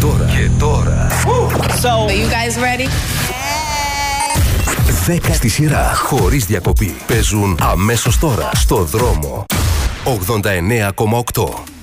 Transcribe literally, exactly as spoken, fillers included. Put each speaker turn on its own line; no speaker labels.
τώρα. Και τώρα.
So, are you guys ready?
δέκα στη σειρά, χωρίς διακοπή. Παίζουν αμέσως τώρα στο δρόμο. ογδόντα εννέα κόμμα οκτώ.